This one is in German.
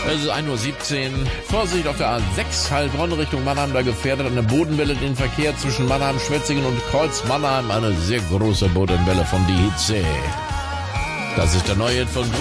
Es ist 1:17 Uhr. Vorsicht auf der A6 Heilbronn Richtung Mannheim. Da gefährdet eine Bodenwelle den Verkehr zwischen Mannheim, Schwetzingen und Kreuz Mannheim. Eine sehr große Bodenwelle von die Hitze. Das ist der neue Hit von